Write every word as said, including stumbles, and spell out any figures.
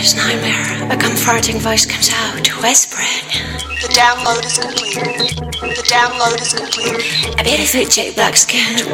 darkest nightmare, a comforting voice comes out, whispering. The download is complete. The download is complete. A beautiful jet black skin.